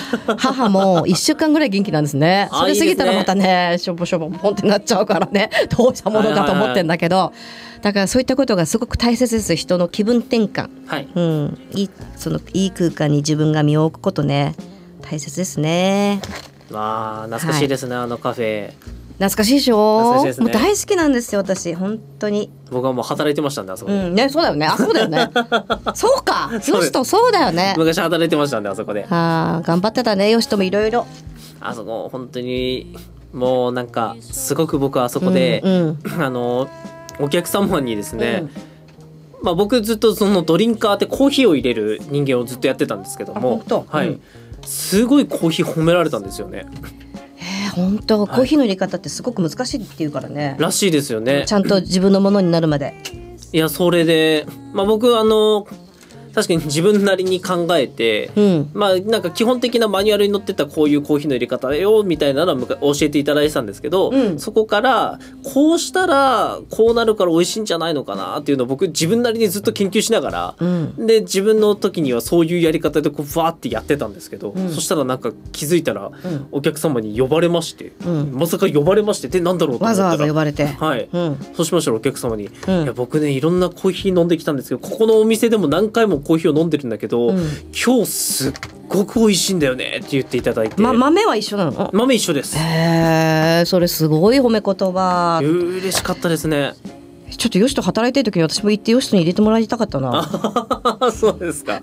母も1週間ぐらい元気なんですね。それ過ぎたらまたねしょぼしょぼポンってなっちゃうからねどうしたものかと思ってんだけど、だからそういったことがすごく大切です。人の気分転換、 はい、 いい空間に自分が身を置くことね、大切ですね。 懐かしいですね、あのカフェ。 懐かしいでしょ。 懐かしいですね。 もう大好きなんですよ私本当に。 僕はもう働いてましたんで、あそこで、 ね、そうだよね。そうだよねそうか、よしとそうだよね。 昔働いてましたんで、あそこで。頑張ってたね、よしともいろいろ。 あそこ本当にもうなんかすごく僕はあそこで、お客様にですね、僕ずっとそのドリンカーってコーヒーを入れる人間をずっとやってたんですけども、はい、すごいコーヒー褒められたんですよね。 本当、コーヒーの入れ方ってすごく難しいっていうからね。 らしいですよね。 ちゃんと自分のものになるまで。 いや、それで、僕確かに自分なりに考えて、なんか基本的なマニュアルに載ってたこういうコーヒーの入れ方よみたいなのは教えていただいてたんですけど、そこからこうしたらこうなるから美味しいんじゃないのかなっていうのを僕自分なりにずっと研究しながら、で自分の時にはそういうやり方でこうバーってやってたんですけど、そしたらなんか気づいたらお客様に呼ばれまして、まさか呼ばれまして、でなんだろうと思ったらわざわざ呼ばれて、 はい、そうしましたらお客様に、いや僕ねいろんなコーヒー飲んできたんですけど、ここのお店でも何回もコーヒーを飲んでるんだけど、今日すっごく美味しいんだよねって言っていただいて、 豆は一緒なの？ 豆一緒です。 それすごい褒め言葉。 嬉しかったですね。 ちょっとよしと働いてる時に私も行ってよしとに入れてもらいたかったなそうですか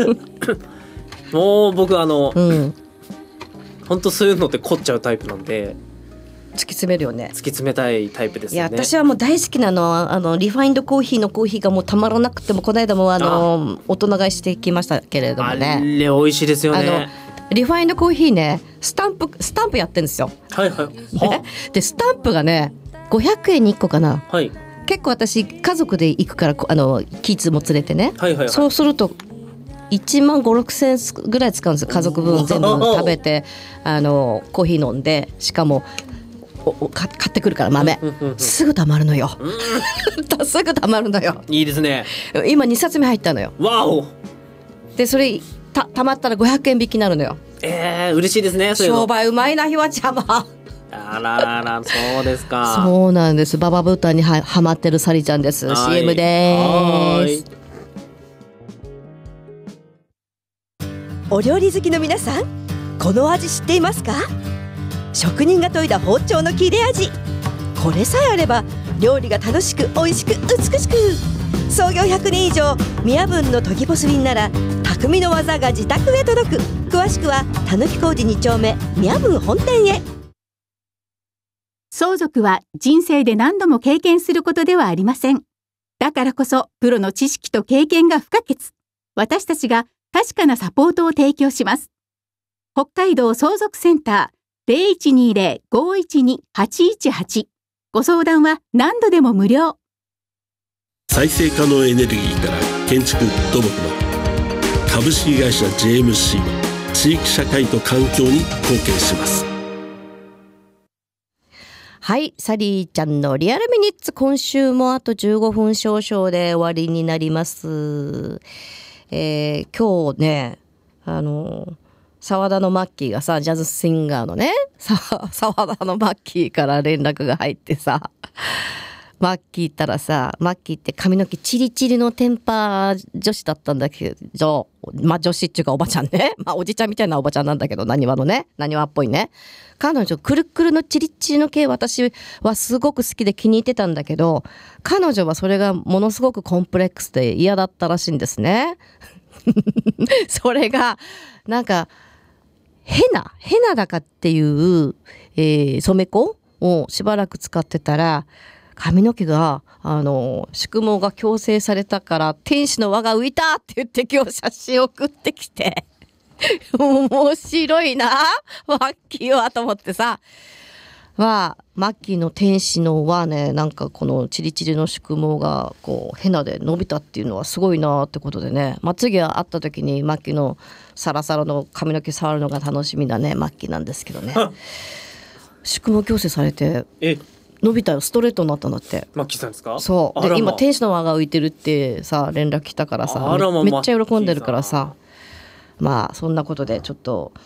もう僕本当そういうのって凝っちゃうタイプなんで、 突き詰めるよね。 突き詰めたいタイプですね。 いや私はもう大好きなのはリファインドコーヒーのコーヒーがもうたまらなくても、この間も大人買いしてきましたけれどもね。 あれ美味しいですよね。 リファインドコーヒーね、スタンプやってるんですよ。 はいはい。 でスタンプがね500円に1個かな。 はい。 結構私家族で行くからキッズも連れてね、そうすると1万5、6千円ぐらい使うんですよ。家族分全部食べてコーヒー飲んで、しかも買ってくるから豆すぐたまるのよすぐたまるのよ。 いいですね。 今2冊目入ったのよ。 わお。 でそれたまったら500円引きになるのよ。 嬉しいですね。 商売うまいなひわちゃんは。 あらそうですか。 そうなんです。ババブータンにはまってるサリちゃんです。CM です。 お料理好きの皆さん、この味知っていますか？職人が研いだ包丁の切れ味、これさえあれば料理が楽しく美味しく美しく。創業100年以上、宮文の研ぎボスリンなら匠の技が自宅へ届く。詳しくはたぬき工事2丁目宮文本店へ。 相続は人生で何度も経験することではありません。だからこそプロの知識と経験が不可欠。私たちが確かなサポートを提供します。北海道相続センター 0120-512-818。ご相談は何度でも無料。 再生可能エネルギーから建築土木まで、株式会社 JMC は地域社会と環境に貢献します。 はい、サリーちゃんのリアルミニッツ、今週もあと15分少々で終わりになります。今日ね沢田のマッキーがさ、ジャズシンガーのね沢田のマッキーから連絡が入ってさ、マッキーったらさ、マッキーって髪の毛チリチリのテンパー女子だったんだけど、女子っていうかおばちゃんね、おじちゃんみたいなおばちゃんなんだけど、なにわのね、なにわっぽいね。彼女くるくるのチリチリの毛、私はすごく好きで気に入ってたんだけど、彼女はそれがものすごくコンプレックスで嫌だったらしいんですねそれがなんかヘナだかっていう、染め粉をしばらく使ってたら、髪の毛が宿毛が矯正されたから天使の輪が浮いたって言って今日写真送ってきて面白いなマッキーはと思ってさ、マッキーの天使の輪ね、なんかこのチリチリの宿毛がこうヘナで伸びたっていうのはすごいなってことでね、次は会った時にマッキーのサラサラの髪の毛触るのが楽しみだね、マッキーなんですけどね宿毛矯正されて伸びたよ、ストレートになったんだって。 マッキーさんですか？ そうで、今天使の輪が浮いてるってさ連絡来たからさ、めっちゃ喜んでるからさ、そんなことでちょっと